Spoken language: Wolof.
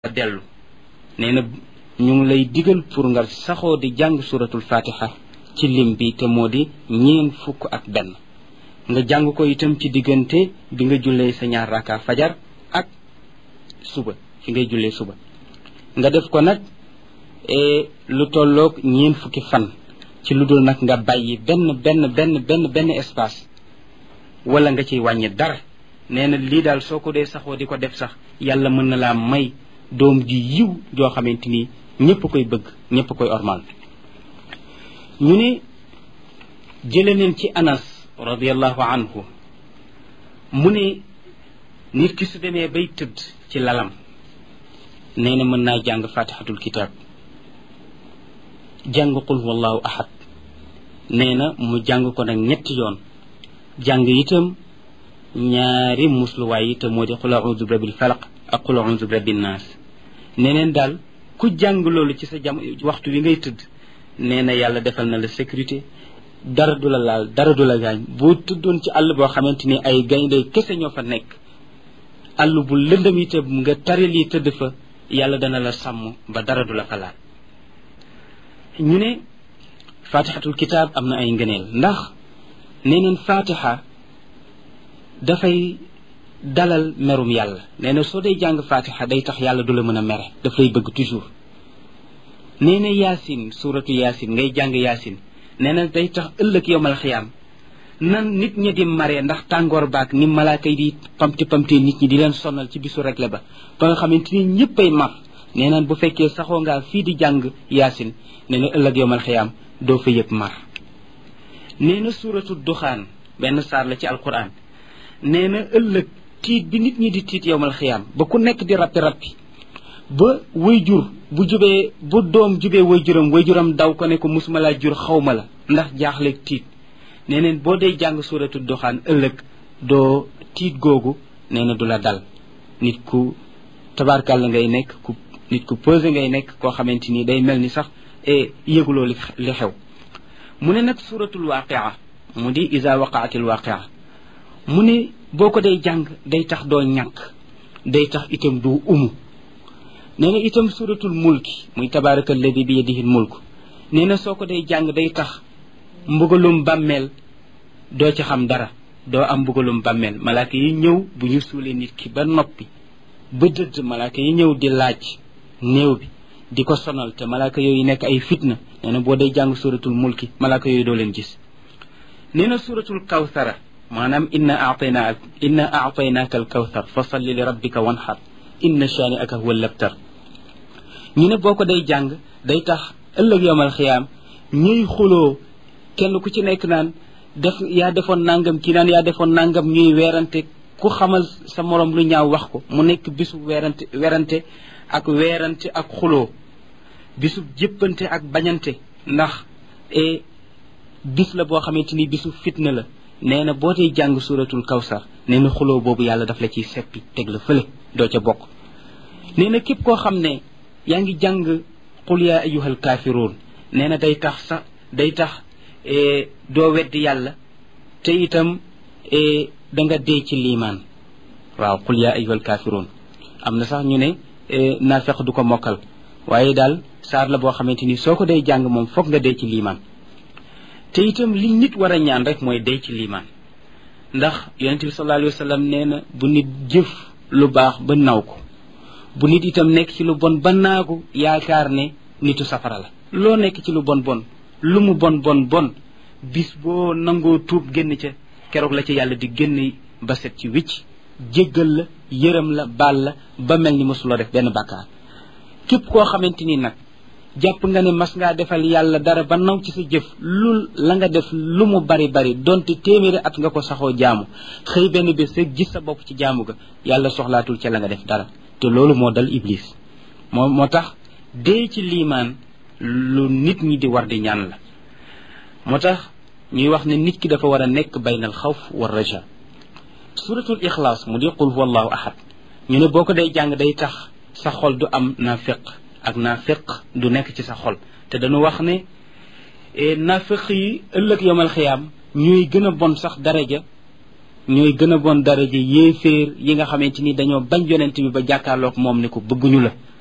dellu nee na ñu ngi lay digal pour nga saxoo di jàng suratul fatiha ci lim bi te moo di ñeen fukk ak benn nga jàng ko itam ci diggante bi nga jullee sa ñaar raka fajar ak suba fi ngay jullee suba nga def ko nag lu tolloog ñeen fukki fan ci lu dul nag nga bàyyi benn espace wala nga ciy wàññi dara nee na lii daal soo ko dee saxoo di ko def sax yàlla mën na laa may doom ji yiw joo xamante ni ñëpp koy bëgg ñëpp koy ormal ñu ne jële neen ci anas radiallahu anhu mu ne nit ki su demee bay tëdd ci lalam nee na mën naa jàng fatihatul kitab jàng qul wallahu ahad nee na mu jàng ko nag ñetti yoon jàng itam ñaari musluwaay yi te moo di qul a'udhu bi rabbil falaq ak qul a'udhu bi rabbin nas neneen daal ku jàng loolu ci sa waxtu wi ngay tëdd nee na yàlla defal na la sécurité dara du la laal dara du la gaañ boo tëddoon ci àll boo xamante ni ay gaynde kese ñoo fa nekk àll bu lëndëm itam nga taril yi tëdd fa yàlla dana la sàmm ba dara du la fa laal ñu ne fatihatul kitab am na ay ngëneel ndax neneen fatiha dafay dalal merum yàlla nee na soo dee jàng fatiha day tax yàlla du la mën a mere daf lay bëgg toujours nee na yaasin suratu yaasin ngay jàng yaasin nee na day tax ëllëg yowmal xiyaam nan nit ñi di mare ndax tàngoor baak ni malaaka yi di pamti nit ñi di leen sonal ci bisu regle ba nga xamante ni ñëppay mar nee na bu fekkee saxoo ngaa fii di jàng yaasin nee na ëllëg yowmal xiyaam doo fa yëg mar nee na suratu duxaan benn saar la ci alquran nee na ëllëg tiit bi nit ñi di tiit yowmal xiyaam ba ku nekk di rappi ba wayjur bu doom jubee wayjuram daw ko ne ko musuma laa jur xawma la ndax jaaxleeg tiit nee neen boo dee jàng suratu duxaan ëllëg doo tiit googu nee na du la dal nit ku tabarkàlla ngay nekk nit ku posé ngay nekk koo xamante ni day mel ni sax yëguloo li xew mu ne nag suratul waqia mu di iza waqaatil waqia mu ne boo ko day jàng day tax doo ñàkk day tax itam du nee na itam suratul mulki muy tabaraka alladi bi yadihi mulk nee na soo ko day jàng day tax mbugalum bàmmeel doo ci xam dara doo am mbugalum bàmmeel malaaka yi ñëw bu ñu suulee nit ki ba noppi ba dëdd malaaka yi ñëw di laaj néew bi di ko sonal te malaaka yooyu nekk ay fitna nee na boo day jàng suratul mulki malaaka yooyu doo leen gis nee na suratul kawsara maanaam inna a'taynaaka al kawsar fa salli li rabbika wanhar inna shani'aka huwa al-abtar ñu ne boo ko day jàng day tax ëllëg yawmal xiyaam ñuy xuloo kenn ku ci nekk naan yaa defoon nangam kii naan yaa defoon nangam ñuy weerante ku xamal sa morom lu ñaaw wax ko mu nekk bisu werante ak xuloo bisu jëppante ak bañante ndax bis la boo xamante ni bisu fitna la nee na boo dee jàng suratul kawsar nee na xuloo boobu yàlla daf la ciy seppi teg la fële doo ca bokk nee na képp koo xam ne yaa ngi jàng qul yaa ayyuhal kaafiruun nee na day tax doo weddi yàlla te itam da nga dee ci liimaan waaw qul yaa ayyuhal kaafiruun am na sax ñu ne naafeq du ko mokkal waaye daal saar la boo xamante ni soo ko day jàng moom foog nga dee ci liimaan te itam li nit war a ñaan rek mooy dee ci liimaan ndax yonente bi sallallahu alayhi wa sallam nee na bu nit jëf lu baax ba naw ko bu nit itam nekk ci lu bon ba naagu yaakaar ne nitu safara la loo nekk ci lu bon lu mu bon bis boo nangoo tuub génn ca keroog la ca yàlla di génn ba set ci wicc jéggal la yërëm la baal la ba mel ni mosuloo def benn bàkkaar képp koo xamante ni nag jàpp nga ne mas ngaa defal yàlla dara ba naw ci sa jëf la nga def lu mu bari donte téeméeri at nga ko saxoo jaamu xëy benn bés rek gis sa bopp ci jaamu ga yàlla soxlaatul ca la nga def dara te loolu moo dal iblis moo tax dee ci liimaan lu nit ñi di war di ñaan la moo tax ñuy wax ne nit ki dafa war a nekk baynal xawf war raja suratul ixlaas mu di qul huwallahu ahad ñu ne boo ko day jàng day tax sa xol du am naafiq ak naafiq du nekk ci sa xol te dañu wax ne naafiq yi ëllëg yawmal xiyaam ñuy gën a bon sax daraja ñooy gën a bon daraja yéeféer yi nga xamante ni dañoo bañ yonent bi ba jàkkaarloog moom ne ko bëgguñu la